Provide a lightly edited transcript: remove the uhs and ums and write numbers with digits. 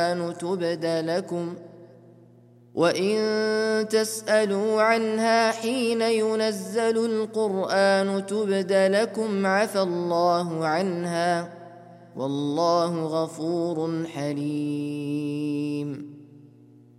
تبد لكم، وإن تسألوا عنها حين ينزل القرآن تبد لكم عفى الله عنها، والله غفور حليم.